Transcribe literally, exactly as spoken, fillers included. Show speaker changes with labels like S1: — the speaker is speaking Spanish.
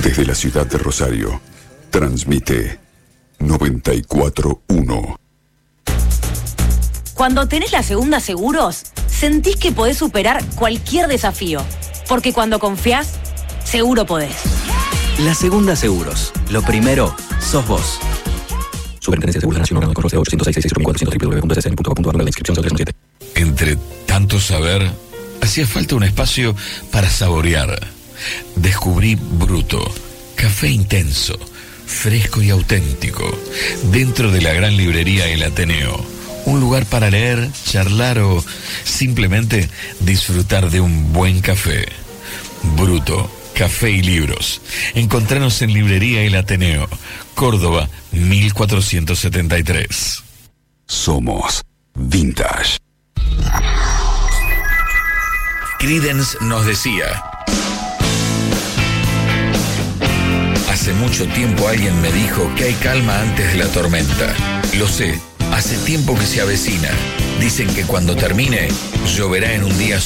S1: Desde la ciudad de Rosario, transmite noventa y cuatro uno.
S2: Cuando tenés la Segunda Seguros, sentís que podés superar cualquier desafío. Porque cuando confiás, seguro podés.
S3: La Segunda Seguros. Lo primero, sos vos. Superintendencia de Seguros de la Nación, con ochocientos seis, seiscientos cuatro, w w w punto s s n punto gov punto a r, la inscripción cero tres siete.
S4: Entre tanto saber, hacía falta un espacio para saborear. Descubrí Bruto, café intenso, fresco y auténtico, dentro de la gran librería El Ateneo. Un lugar para leer, charlar o simplemente disfrutar de un buen café. Bruto, café y libros. Encontranos en Librería El Ateneo, Córdoba, mil cuatrocientos setenta y tres.
S1: Somos Vintage.
S4: Creedence nos decía: hace mucho tiempo alguien me dijo que hay calma antes de la tormenta. Lo sé, hace tiempo que se avecina. Dicen que cuando termine, lloverá en un día